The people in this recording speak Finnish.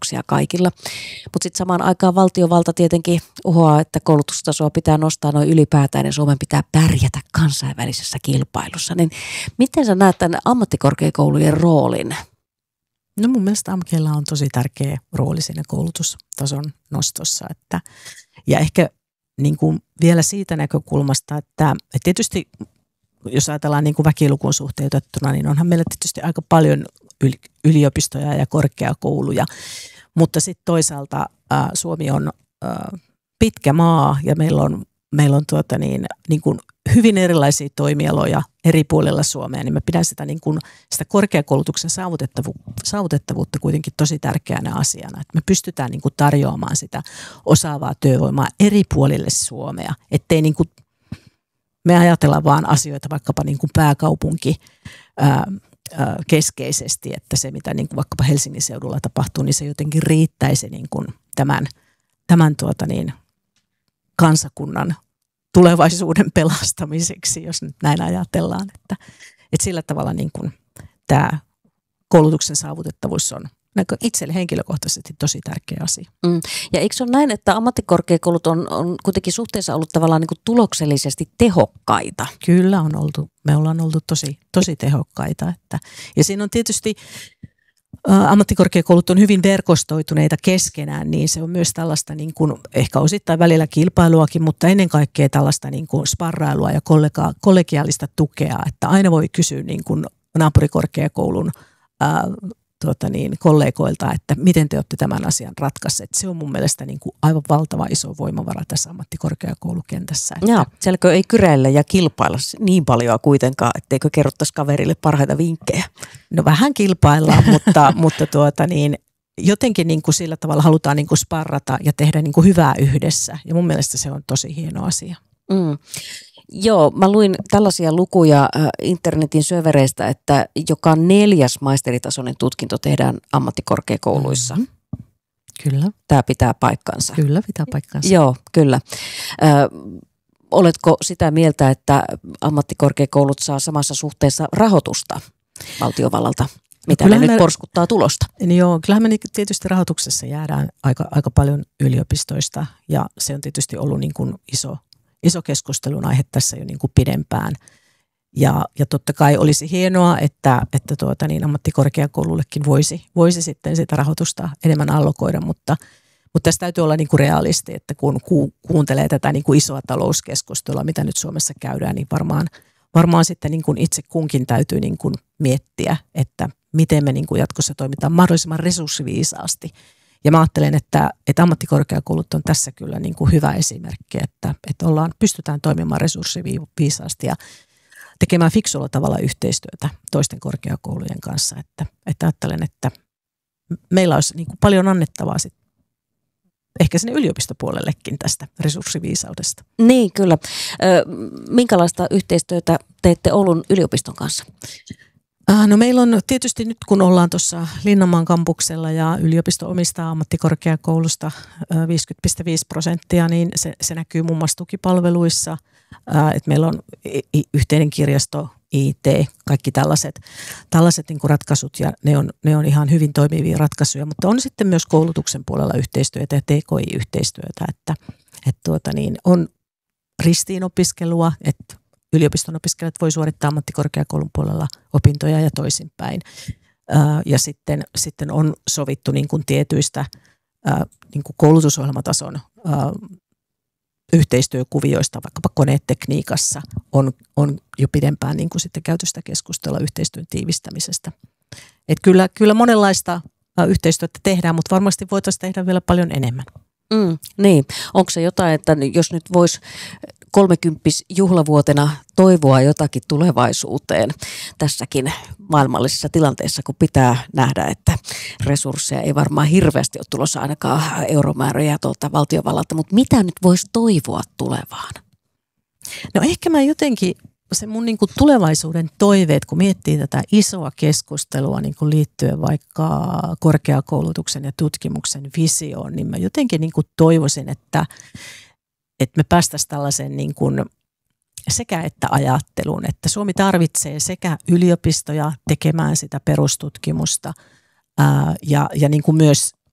mahdollisuuksia kaikilla. Mutta sitten samaan aikaan valtiovalta tietenkin uhoaa, että koulutustasoa pitää nostaa noin ylipäätään ja Suomen pitää pärjätä kansainvälisessä kilpailussa. Niin miten sä näet tämän ammattikorkeakoulujen roolin? No mun mielestä AMKilla on tosi tärkeä rooli siinä koulutustason nostossa. Ja ehkä niin kuin vielä siitä näkökulmasta, että tietysti jos ajatellaan niin kuin väkilukuun suhteutettuna, niin onhan meillä tietysti aika paljon yliopistoja ja korkeakouluja, mutta sitten toisaalta Suomi on pitkä maa ja meillä on niin kuin hyvin erilaisia toimialoja eri puolilla Suomea, niin mä pidän sitä korkeakoulutuksen saavutettavuutta kuitenkin tosi tärkeänä asiana, että me pystytään niin kuin tarjoamaan sitä osaavaa työvoimaa eri puolille Suomea, ettei niin kuin me ajatellaan vaan asioita vaikkapa niin kuin pääkaupunki keskeisesti, että se mitä niin kuin vaikkapa Helsingin seudulla tapahtuu, niin se jotenkin riittäisi niin kuin tämän kansakunnan tulevaisuuden pelastamiseksi, jos nyt näin ajatellaan, että sillä tavalla niin kuin tämä koulutuksen saavutettavuus on itselle henkilökohtaisesti tosi tärkeä asia. Ja eikö se ole näin, että ammattikorkeakoulut on kuitenkin suhteessa ollut tavallaan niin kuin tuloksellisesti tehokkaita? Kyllä on oltu. Me ollaan oltu tosi tehokkaita. Ja siinä on tietysti ammattikorkeakoulut on hyvin verkostoituneita keskenään, niin se on myös tällaista niin kuin, ehkä osittain välillä kilpailuakin, mutta ennen kaikkea tällaista niin kuin sparrailua ja kollegiaalista tukea, että aina voi kysyä niin kuin naapurikorkeakoulun kollegoilta, että miten te olette tämän asian ratkaisseet. Se on mun mielestä niin kuin aivan valtava iso voimavara tässä ammattikorkeakoulukentässä. Joo, sielläkö ei kyräillä ja kilpailla niin paljon kuitenkaan, etteikö kerrottaisi kaverille parhaita vinkkejä? No vähän kilpaillaan, mutta jotenkin niin kuin sillä tavalla halutaan niin kuin sparrata ja tehdä niin kuin hyvää yhdessä. Ja mun mielestä se on tosi hieno asia. Joo, mä luin tällaisia lukuja internetin syövereistä, että joka 4. maisteritasoinen tutkinto tehdään ammattikorkeakouluissa. Kyllä. Tämä pitää paikkansa. Kyllä, pitää paikkansa. Joo, kyllä. Oletko sitä mieltä, että ammattikorkeakoulut saa samassa suhteessa rahoitusta valtiovallalta? Mitä ne nyt porskuttaa tulosta? Joo, kyllähän me tietysti rahoituksessa jäädään aika paljon yliopistoista ja se on tietysti ollut niin kuin iso keskustelun aihe tässä jo niin kuin pidempään. Ja totta kai olisi hienoa, että ammattikorkeakoulullekin voisi sitten sitä rahoitusta enemmän allokoida, mutta tässä täytyy olla niin kuin realisti, että kun kuuntelee tätä niin kuin isoa talouskeskustelua, mitä nyt Suomessa käydään, niin varmaan sitten niin kuin itse kunkin täytyy niin kuin miettiä, että miten me niin kuin jatkossa toimitaan mahdollisimman resurssiviisaasti. Ja mä ajattelen, että ammattikorkeakoulut on tässä kyllä niin kuin hyvä esimerkki, että pystytään toimimaan resurssiviisaasti ja tekemään fiksulla tavalla yhteistyötä toisten korkeakoulujen kanssa. Että ajattelen, että meillä olisi niin kuin paljon annettavaa sit ehkä sinne yliopistopuolellekin tästä resurssiviisaudesta. Niin, kyllä. Minkälaista yhteistyötä teette Oulun yliopiston kanssa? No meillä on tietysti nyt, kun ollaan tuossa Linnanmaan kampuksella ja yliopisto omistaa ammattikorkeakoulusta 50,5%, niin se näkyy muun muassa tukipalveluissa. Että meillä on yhteinen kirjasto, IT, kaikki tällaiset niin kuin ratkaisut ja ne on ihan hyvin toimivia ratkaisuja, mutta on sitten myös koulutuksen puolella yhteistyötä ja TKI-yhteistyötä, että on ristiinopiskelua, että yliopiston opiskelijat voi suorittaa ammattikorkeakoulun puolella opintoja ja toisinpäin. Ja sitten on sovittu niin kuin tietyistä niin kuin koulutusohjelmatason yhteistyökuvioista, vaikkapa konetekniikassa on jo pidempään niin kuin sitten käyty sitä keskustelua yhteistyön tiivistämisestä. Et kyllä monenlaista yhteistyötä tehdään, mutta varmasti voitaisiin tehdä vielä paljon enemmän. Niin, onko se jotain, että jos nyt voisi 30-juhlavuotena toivoa jotakin tulevaisuuteen tässäkin maailmallisessa tilanteessa, kun pitää nähdä, että resursseja ei varmaan hirveästi ole tulossa ainakaan euromääriä valtiovallalta, mutta mitä nyt voisi toivoa tulevaan? No ehkä mä jotenkin, se mun niin kuin tulevaisuuden toiveet, kun miettii tätä isoa keskustelua niin kuin liittyen vaikka korkeakoulutuksen ja tutkimuksen visioon, niin mä jotenkin niin kuin toivoisin, että me päästäisiin tällaisen niin kuin sekä että ajatteluun, että Suomi tarvitsee sekä yliopistoja tekemään sitä perustutkimusta ja niin kuin myös